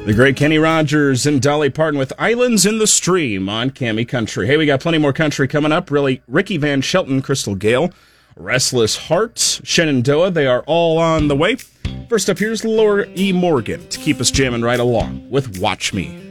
The great Kenny Rogers and Dolly Parton with Islands in the Stream on Cami Country. Hey, we got plenty more country coming up. Really, Ricky Van Shelton, Crystal Gale, Restless Hearts, Shenandoah, they are all on the way. First up, here's Laura E. Morgan to keep us jamming right along with Watch Me.